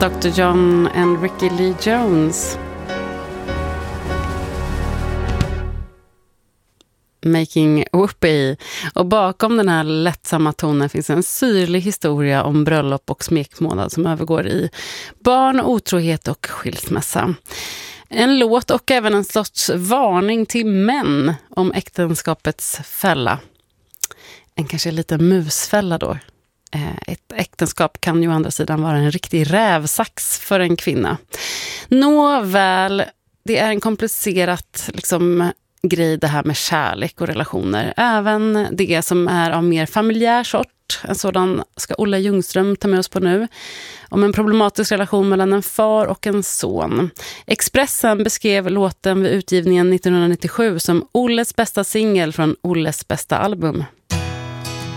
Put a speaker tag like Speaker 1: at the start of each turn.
Speaker 1: Dr. John and Ricky Lee Jones. Making Whoopee. Och bakom den här lättsamma tonen finns en syrlig historia om bröllop och smekmånad som övergår i barn, otrohet och skilsmässa. En låt och även en sorts varning till män om äktenskapets fälla. En kanske liten musfälla då. Ett äktenskap kan ju å andra sidan vara en riktig rävsax för en kvinna. Nåväl, det är en komplicerat grej det här med kärlek och relationer. Även det som är av mer familjär sort. En sådan ska Olle Ljungström ta med oss på nu. Om en problematisk relation mellan en far och en son. Expressen beskrev låten vid utgivningen 1997 som Olles bästa singel från Olles bästa album.